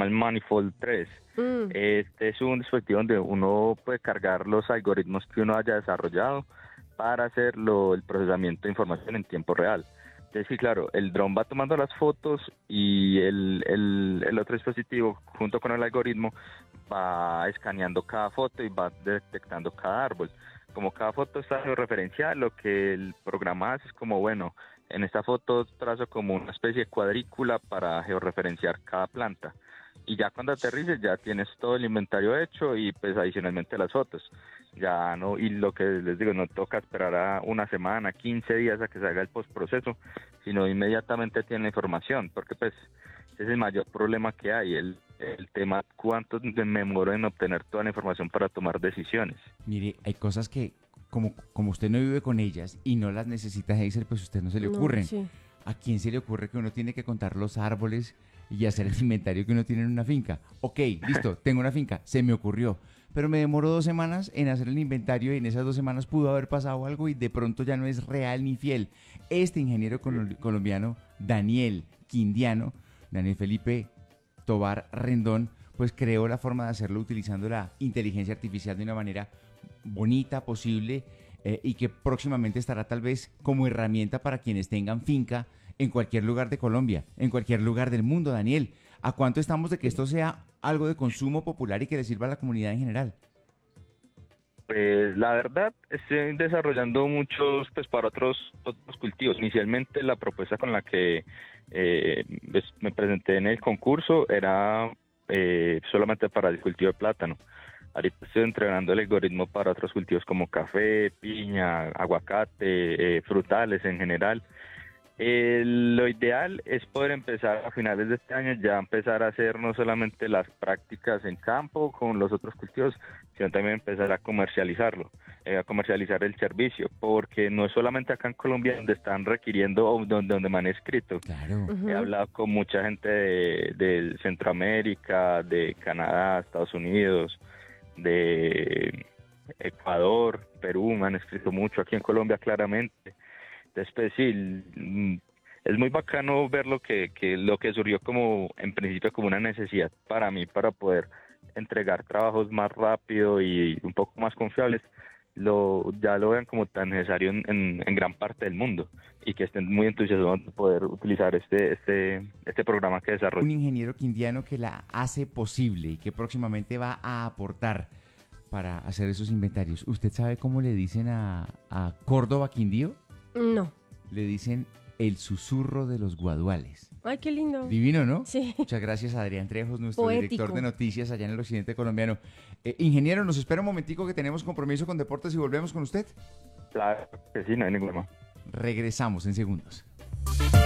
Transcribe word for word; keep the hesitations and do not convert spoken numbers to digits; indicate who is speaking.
Speaker 1: llama el Manifold tres.
Speaker 2: Mm.
Speaker 1: Este es un dispositivo donde uno puede cargar los algoritmos que uno haya desarrollado para hacer lo- el procesamiento de información en tiempo real. Entonces, sí, claro, el dron va tomando las fotos y el, el, el otro dispositivo, junto con el algoritmo, va escaneando cada foto y va detectando cada árbol. Como cada foto está georreferenciada, lo que el programa hace es como, bueno, en esta foto trazo como una especie de cuadrícula para georreferenciar cada planta. Y ya cuando aterrices ya tienes todo el inventario hecho y pues adicionalmente las fotos. Ya no, y lo que les digo, no toca esperar a una semana, quince días a que se haga el postproceso, sino inmediatamente tiene la información, porque pues ese es el mayor problema que hay, el, el tema cuánto me demoro en obtener toda la información para tomar decisiones.
Speaker 3: Mire, hay cosas que, como, como usted no vive con ellas y no las necesita, Hazel, pues a usted no se le
Speaker 2: No,
Speaker 3: ocurren.
Speaker 2: sí.
Speaker 3: ¿A quién se le ocurre que uno tiene que contar los árboles y hacer el inventario que uno tiene en una finca? Ok, listo, tengo una finca, se me ocurrió, pero me demoró dos semanas en hacer el inventario y en esas dos semanas pudo haber pasado algo y de pronto ya no es real ni fiel. Este ingeniero colo- colombiano, Daniel Quindiano, Daniel Felipe Tobar Rendón, pues creó la forma de hacerlo utilizando la inteligencia artificial de una manera bonita, posible, eh, y que próximamente estará tal vez como herramienta para quienes tengan finca en cualquier lugar de Colombia, en cualquier lugar del mundo. Daniel, ¿a cuánto estamos de que esto sea algo de consumo popular y que le sirva a la comunidad en general?
Speaker 1: Pues la verdad, estoy desarrollando muchos pues para otros, otros cultivos. Inicialmente la propuesta con la que eh, pues, me presenté en el concurso era eh, solamente para el cultivo de plátano. Ahorita estoy entrenando el algoritmo para otros cultivos como café, piña, aguacate, eh, frutales en general. Eh, lo ideal es poder empezar a finales de este año ya empezar a hacer no solamente las prácticas en campo con los otros cultivos, sino también empezar a comercializarlo, eh, a comercializar el servicio, porque no es solamente acá en Colombia donde están requiriendo o donde, donde me han escrito.
Speaker 3: Claro.
Speaker 2: Ujú.
Speaker 1: He hablado con mucha gente de, de Centroamérica, de Canadá, Estados Unidos, de Ecuador, Perú, me han escrito mucho, aquí en Colombia claramente. Después sí, mm, es muy bacano ver lo que, que lo que surgió como en principio como una necesidad para mí para poder entregar trabajos más rápido y un poco más confiables, lo ya lo vean como tan necesario en, en, en gran parte del mundo y que estén muy entusiasmados de poder utilizar este este este programa que desarrollé.
Speaker 3: Un ingeniero quindiano que la hace posible y que próximamente va a aportar para hacer esos inventarios. ¿Usted sabe cómo le dicen a, a Córdoba Quindío?
Speaker 2: No.
Speaker 3: Le dicen el susurro de los guaduales.
Speaker 2: Ay, qué lindo.
Speaker 3: Divino, ¿no?
Speaker 2: Sí.
Speaker 3: Muchas gracias a Adrián Trejos, nuestro
Speaker 2: Poético.
Speaker 3: director de noticias allá en el occidente colombiano. Eh, ingeniero, nos espera un momentico que tenemos compromiso con deportes y volvemos con usted.
Speaker 1: Claro que sí, no hay ningún problema.
Speaker 3: Regresamos en segundos.